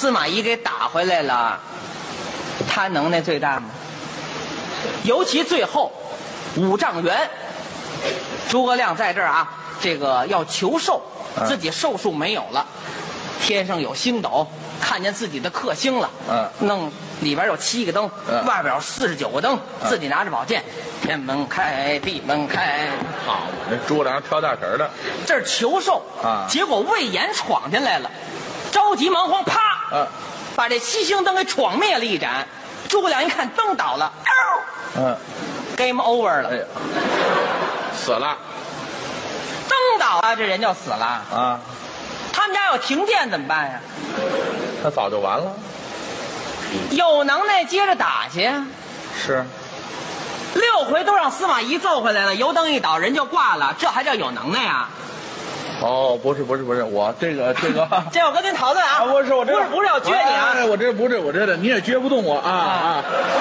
司马懿给打回来了，他能耐最大吗？尤其最后5丈原，诸葛亮在这儿啊，这个要求寿，自己寿数没有了，天上有星斗，看见自己的克星了，弄里边有7个灯，外边有49个灯，自己拿着宝剑，天门开，地门开。 好，那诸葛亮挑大神的， 这是求寿啊！结果魏延闯进来了，着急忙慌，啪，把这7星灯给闯灭了一盏。诸葛亮一看灯倒了，game over 了， 死了。 灯倒了，这人就死了啊！他们家有停电怎么办呀？ 他早就完了。 有能耐接着打去呀！ 是 6回都让司马懿揍回来了，油灯一倒人就挂了，这还叫有能耐啊？ 哦，不是，我这个， 这我跟您讨论啊， 不是我这不是要撅你啊， 我这不是我这的，你也撅不动我啊！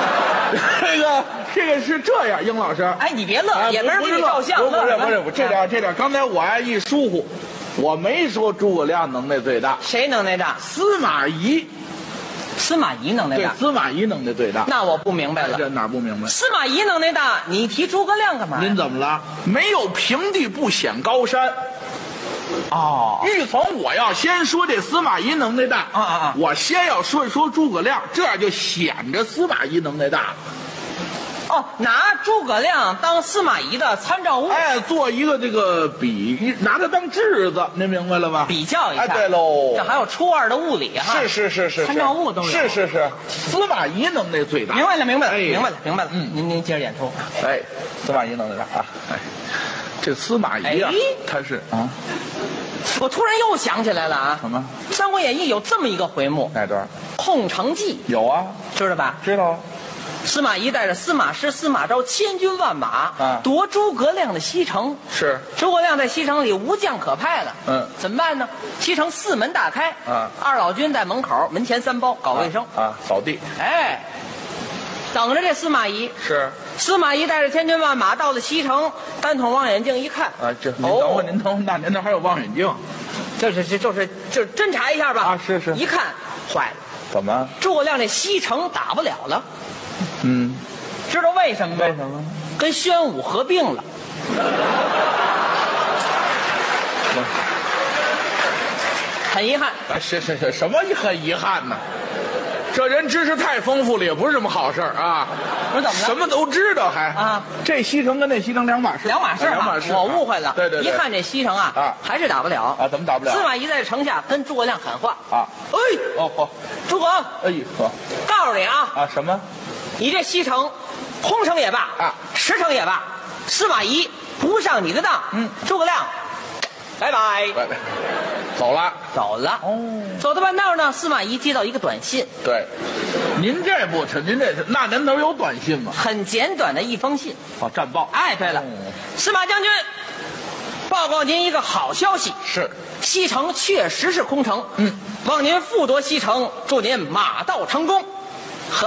这个是这样，英老师， 哎，你别乐，也没人给你照相， 不是，这点，刚才我一疏忽，我没说诸葛亮能耐最大， 谁能耐大？ 司马懿。 司马懿能耐大， 对，司马懿能耐最大。 那我不明白了， 这哪不明白？ 司马懿能耐大，你提诸葛亮干嘛？ 您怎么了？没有平地不显高山。 哦， 预从我要先说这司马懿能耐大，我先要说一说诸葛亮，这样就显着司马懿能耐大。 哦，拿诸葛亮当司马懿的参照物， 哎，做一个这个比，拿它当质子，您明白了吗？ 比较一下。 哎，对喽， 这还有初2的物理哈。 是， 参照物都有。 是，司马懿能耐最大。 明白了，明白了。您接着演出。 哎，司马懿能耐大啊！哎，这司马懿啊，他是啊。 我突然又想起来了啊！ 什么？ 《三国演义》有这么一个回目， 哪段？ 空城计。 有啊， 知道吧？ 知道。 司马懿带着司马师、司马昭千军万马夺诸葛亮的西城。 是。 诸葛亮在西城里无将可派了。怎么办呢？西城4门大开。二老军在门口门前3包搞卫生扫地。 哎，等着这司马懿。 是。 司马懿带着千军万马到了西城，单筒望远镜一看， 您等会儿，您那您那还有望远镜？ 就是侦查一下吧。 是。 一看，坏了。 怎么？ 诸葛亮这西城打不了了。知道为什么吗？ 为什么？ 跟宣武合并了。很遗憾。 是什么很遗憾呢？这人知识太丰富了，也不是什么好事啊！ 不是怎么了？ 什么都知道还这西城跟那西城两码事。 两码事。我误会了。 对。 一看这西城还是打不了怎么打不了？ 司马懿在城下跟诸葛亮喊话诸葛，告诉你什么？ 你这西城，空城也罢实城也罢，司马懿不上你的当。诸葛亮，拜拜。 走了。 走到半道呢，司马懿接到一个短信。 对，您这不成？您这那您能有短信吗？ 很简短的一封信。 战报。 哎，对了，司马将军，报告您一个好消息。 是。 西城确实是空城。望您复夺西城，祝您马到成功。呵，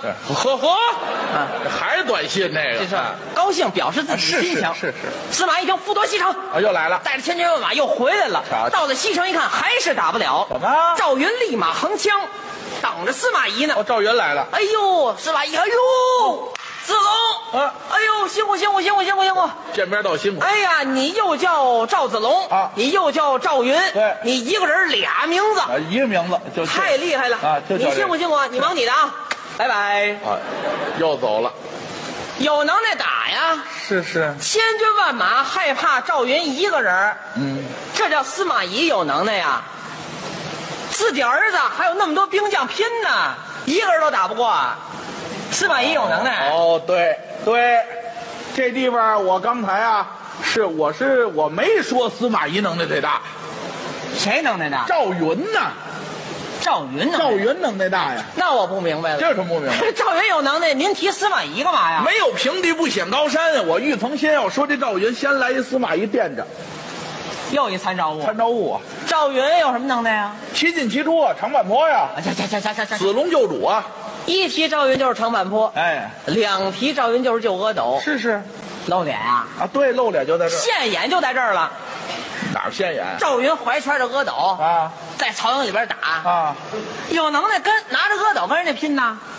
还是短信那个， 这是高兴表示自己的心情。 是。 司马懿就复夺西城又来了， 带着千军万马又回来了。到了西城一看，还是打不了。 怎么？ 赵云立马横枪，等着司马懿呢。 赵云来了。 哎呦，司马懿，哎呦，子龙，哎呦，辛苦。 见面倒辛苦。 哎呀，你又叫赵子龙你又叫赵云， 对， 你一个人俩名字一个名字就太厉害了你辛苦，你忙你的拜拜。 又走了。 有能耐打呀。 是。 千军万马害怕赵云一个人。这叫司马懿有能耐呀。自己儿子还有那么多兵将拼呢，一个人都打不过。司马懿有能耐。 对，这地方我刚才我没说司马懿能耐最大。 谁能耐大？ 赵云呢？ 赵云能耐大呀？ 那我不明白了。 这是不明白。 赵云有能耐，您提司马懿干嘛呀？ 没有平地不显高山啊！我预从先要说这赵云，先来一司马懿垫着。 又一参照物。 赵云有什么能耐啊？ 七进七出长坂坡呀！死龙救主啊！ 一提赵云就是长坂坡，两提赵云就是救阿斗。 是。 露脸啊？ 对，露脸就在这儿。 现眼就在这儿了。 哪儿显眼？ 赵云怀揣着阿斗啊， 在曹营里边打啊， 有能耐拿着阿斗跟人家拼呐。